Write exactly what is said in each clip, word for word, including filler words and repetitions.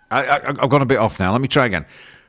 I, I, I've gone a bit off now. Let me try again.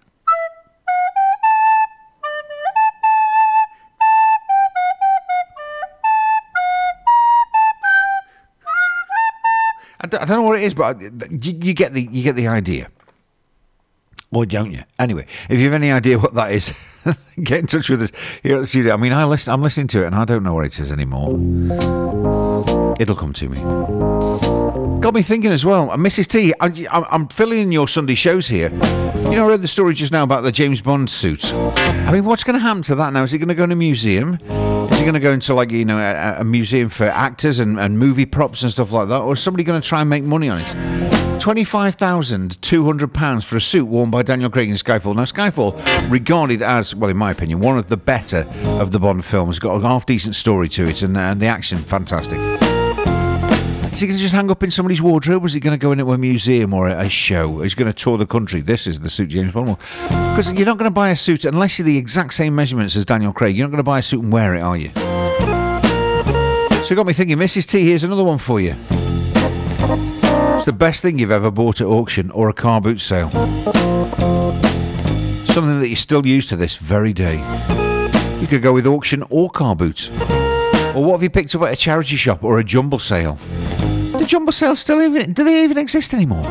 I don't, I don't know what it is, but you, you get the you get the idea. Or don't you? Anyway, if you have any idea what that is, get in touch with us here at the studio. I mean, I listen, I'm listening to it and I don't know what it is anymore. It'll come to me. Got me thinking as well. Missus T, I, I'm filling in your Sunday shows here. You know, I read the story just now about the James Bond suit. I mean, what's going to happen to that now? Is it going to go in a museum? Is it going to go into, like, you know, a, a museum for actors and, and movie props and stuff like that? Or is somebody going to try and make money on it? twenty-five thousand two hundred pounds for a suit worn by Daniel Craig in Skyfall. Now, Skyfall, regarded as, well, in my opinion, one of the better of the Bond films. Got a half-decent story to it, and, and the action, fantastic. Is he going to just hang up in somebody's wardrobe, or is he going to go into a museum or a, a show? He's going to tour the country. This is the suit James Bond wore. Because you're not going to buy a suit, unless you're the exact same measurements as Daniel Craig, you're not going to buy a suit and wear it, are you? So it got me thinking, Missus T, here's another one for you. It's the best thing you've ever bought at auction or a car boot sale. Something that you still use to this very day. You could go with auction or car boots. Or what have you picked up at a charity shop or a jumble sale? Do jumble sales still even, do they even exist anymore?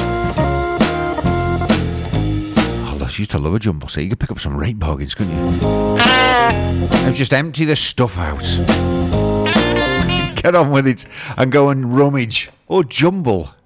I used to love a jumble sale. You could pick up some rate bargains, couldn't you? And just empty the stuff out. Get on with it and go and rummage or jumble.